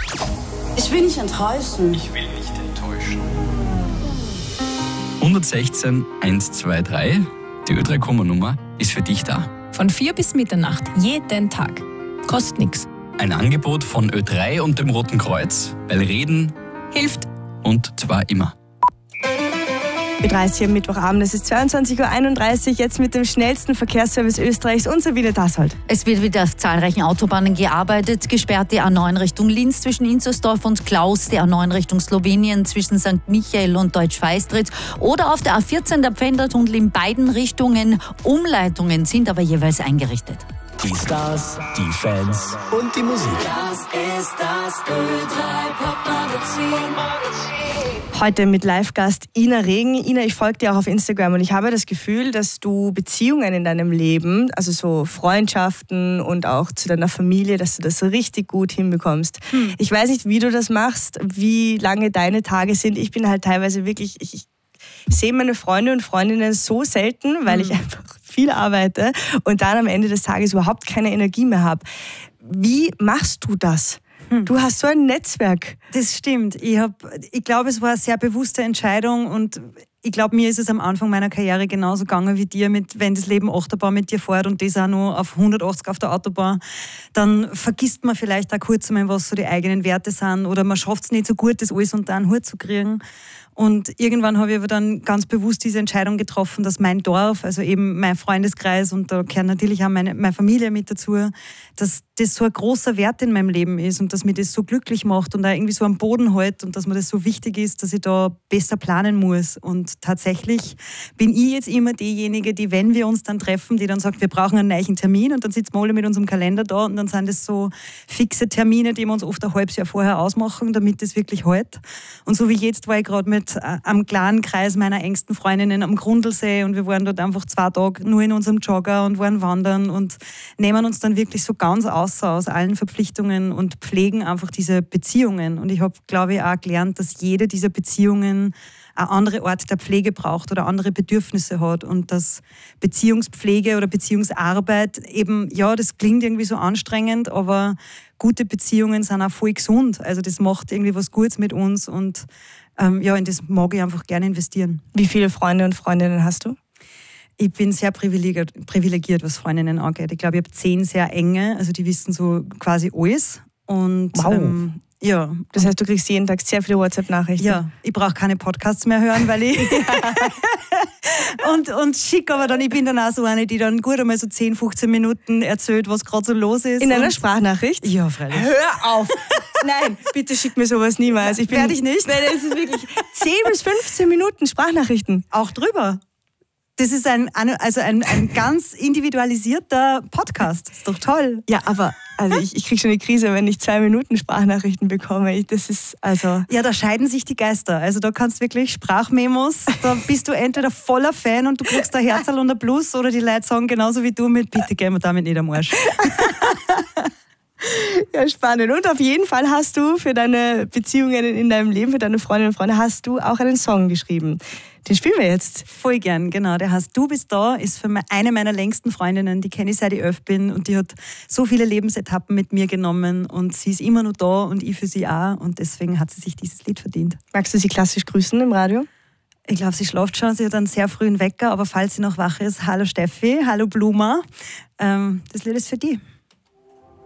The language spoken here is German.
Ich will nicht enttäuschen. Ich will nicht enttäuschen. 116 123, die Ö3-Nummer ist für dich da. Von 4 bis Mitternacht, jeden Tag. Kostet nichts. Ein Angebot von Ö3 und dem Roten Kreuz, weil Reden Hilft. und zwar immer. Ö30 am Mittwochabend, es ist 22.31 Uhr, jetzt mit dem schnellsten Verkehrsservice Österreichs und Sabine Dassold. Es wird wieder auf zahlreichen Autobahnen gearbeitet. Gesperrt die A9 Richtung Linz zwischen Inzersdorf und Klaus, die A9 Richtung Slowenien zwischen St. Michael und Deutsch-Feistritz oder auf der A14 der Pfändertunnel in beiden Richtungen. Umleitungen sind aber jeweils eingerichtet. Die Stars, die Fans und die Musik. Das ist das Ö3 Pop-Magazin. Heute mit Live-Gast Ina Regen. Ina, ich folge dir auch auf Instagram und ich habe das Gefühl, dass du Beziehungen in deinem Leben, also so Freundschaften und auch zu deiner Familie, dass du das so richtig gut hinbekommst. Ich weiß nicht, wie du das machst, wie lange deine Tage sind. Ich bin halt teilweise wirklich, ich sehe meine Freunde und Freundinnen so selten, weil ich einfach viel arbeite und dann am Ende des Tages überhaupt keine Energie mehr habe. Wie machst du das? Du hast so ein Netzwerk. Das stimmt. Ich glaube, es war eine sehr bewusste Entscheidung und ich glaube, mir ist es am Anfang meiner Karriere genauso gegangen wie dir, wenn das Leben Achterbahn mit dir fährt und das auch noch auf 180 auf der Autobahn, dann vergisst man vielleicht auch kurz einmal, was so die eigenen Werte sind oder man schafft es nicht so gut, das alles unter einen Hut zu kriegen. Und irgendwann habe ich aber dann ganz bewusst diese Entscheidung getroffen, dass mein Dorf, also eben mein Freundeskreis und da gehört natürlich auch meine Familie mit dazu, dass das so ein großer Wert in meinem Leben ist und dass mich das so glücklich macht und auch irgendwie so am Boden hält und dass mir das so wichtig ist, dass ich da besser planen muss. Und tatsächlich bin ich jetzt immer diejenige, die, wenn wir uns dann treffen, die dann sagt, wir brauchen einen neuen Termin und dann sitzen wir alle mit unserem Kalender da und dann sind das so fixe Termine, die wir uns oft ein halbes Jahr vorher ausmachen, damit das wirklich hält. Und so wie jetzt war ich gerade mit am kleinen Kreis meiner engsten Freundinnen am Grundlsee und wir waren dort einfach 2 Tage nur in unserem Jogger und waren wandern und nehmen uns dann wirklich so ganz außer aus allen Verpflichtungen und pflegen einfach diese Beziehungen. Und ich habe, glaube ich, auch gelernt, dass jede dieser Beziehungen eine andere Art der Pflege braucht oder andere Bedürfnisse hat und dass Beziehungspflege oder Beziehungsarbeit eben, ja, das klingt irgendwie so anstrengend, aber gute Beziehungen sind auch voll gesund. Also das macht irgendwie was Gutes mit uns und ja, in das mag ich einfach gerne investieren. Wie viele Freunde und Freundinnen hast du? Ich bin sehr privilegiert, was Freundinnen angeht. Ich glaube, ich habe 10 sehr enge, also die wissen so quasi alles. Und wow. Ja. Das heißt, du kriegst jeden Tag sehr viele WhatsApp-Nachrichten? Ja, ich brauche keine Podcasts mehr hören, weil ich und schick aber dann, ich bin dann auch so eine, die dann gut einmal so 10, 15 Minuten erzählt, was gerade so los ist. In einer Sprachnachricht? Ja, freilich. Hör auf! Nein, bitte schick mir sowas niemals. Werde ich nicht? Nein, das ist wirklich 10 bis 15 Minuten Sprachnachrichten. Auch drüber. Das ist ein ganz individualisierter Podcast. Ist doch toll. Ja, aber also ich kriege schon eine Krise, wenn ich 2 Minuten Sprachnachrichten bekomme. Das ist also... Ja, da scheiden sich die Geister. Also da kannst du wirklich Sprachmemos, da bist du entweder voller Fan und du kriegst ein Herzl und ein Plus oder die Leute sagen genauso wie du mit, bitte gehen wir damit nicht am Arsch. Ja, spannend. Und auf jeden Fall hast du für deine Beziehungen in deinem Leben, für deine Freundinnen und Freunde, hast du auch einen Song geschrieben. Den spielen wir jetzt. Voll gern, genau. Der heißt Du bist da, ist für eine meiner längsten Freundinnen, die kenne ich seit ich 11 bin und die hat so viele Lebensetappen mit mir genommen und sie ist immer noch da und ich für sie auch und deswegen hat sie sich dieses Lied verdient. Magst du sie klassisch grüßen im Radio? Ich glaube, sie schläft schon, sie hat einen sehr frühen Wecker, aber falls sie noch wach ist, hallo Steffi, hallo Bluma, das Lied ist für die.